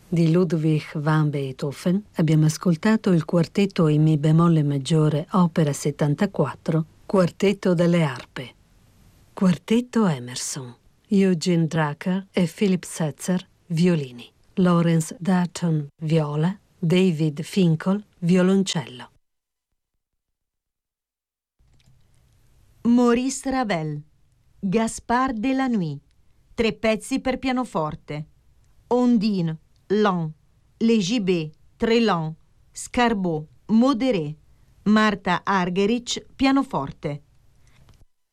di Ludwig van Beethoven, abbiamo ascoltato il quartetto in Mi bemolle maggiore, opera 74, Quartetto delle arpe. Quartetto Emerson, Eugene Drucker e Philip Setzer, violini. Lawrence Dutton, viola. David Finkel, violoncello. Maurice Ravel, Gaspard de la Nuit, 3 pezzi per pianoforte. Ondine, lent. Les Gibet, très lent. Scarbeau, modéré. Marta Argerich, pianoforte.